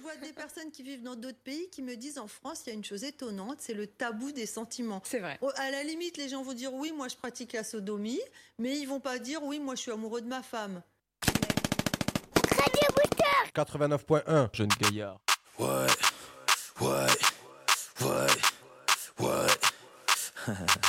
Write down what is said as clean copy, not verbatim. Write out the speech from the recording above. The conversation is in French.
vois des personnes qui vivent dans d'autres pays qui me disent en France, il y a une chose étonnante, c'est le tabou des sentiments. C'est vrai. À la limite, les gens vont dire oui, moi je pratique la sodomie, mais ils vont pas dire oui, moi je suis amoureux de ma femme. 89.1 Jeune gaillard. Ouais.